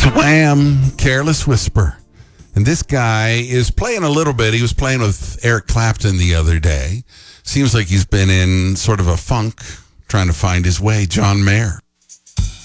It's Wham! Careless Whisper. And this guy is playing a little bit. He was playing with Eric Clapton the other day. Seems like he's been in sort of a funk, trying to find his way. John Mayer.